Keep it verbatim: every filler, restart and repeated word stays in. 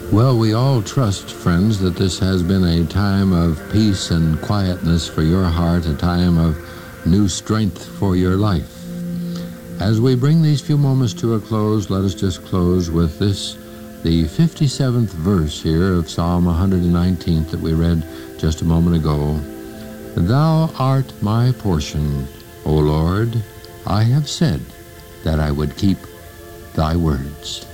Well, we all trust, friends, that this has been a time of peace and quietness for your heart, a time of new strength for your life. As we bring these few moments to a close, let us just close with this, the fifty-seventh verse here of Psalm one nineteen that we read just a moment ago. Thou art my portion, O Lord. I have said that I would keep thy words.